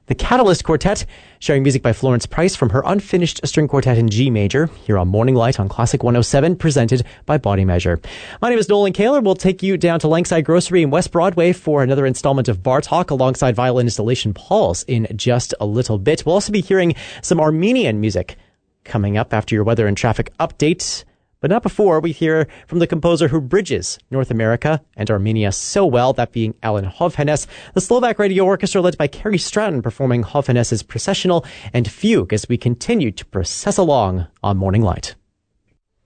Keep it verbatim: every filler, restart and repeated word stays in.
The Catalyst Quartet, sharing music by Florence Price from her unfinished string quartet in G major, here on Morning Light on Classic one oh seven, presented by Body Measure. My name is Nolan Kaler. We'll take you down to Langside Grocery in West Broadway for another installment of Bar Talk alongside violinist Elation Pauls in just a little bit. We'll also be hearing some Armenian music coming up after your weather and traffic update. But not before we hear from the composer who bridges North America and Armenia so well, that being Alan Hovhannes. The Slovak Radio Orchestra led by Carrie Stratton performing Hovhannes' Processional and Fugue as we continue to process along on Morning Light.